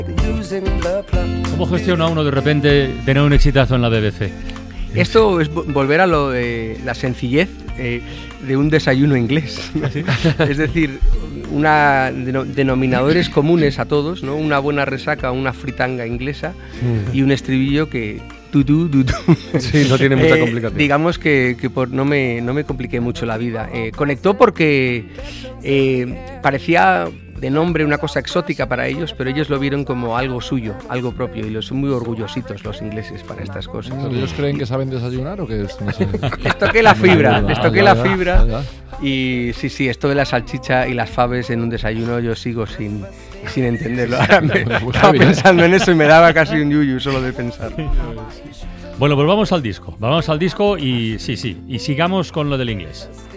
¿Cómo gestiona uno de repente tener un exitazo en la BBC? Esto es volver a lo de la sencillez de un desayuno inglés. ¿Sí? Es decir, denominadores comunes a todos, ¿no? Una buena resaca, una fritanga inglesa y un estribillo que... Sí, no tiene mucha complicación. Digamos que no me compliqué mucho la vida. Conectó porque parecía de nombre una cosa exótica para ellos, pero ellos lo vieron como algo suyo, algo propio, y los son muy orgullositos los ingleses para estas cosas. ¿Ellos creen que saben desayunar o qué es? No sé. Les toqué la fibra, y sí, esto de la salchicha y las faves en un desayuno yo sigo sin entenderlo. Ahora estaba pensando en eso y me daba casi un yuyu solo de pensar. Bueno, pues vamos al disco y sí, y sigamos con lo del inglés.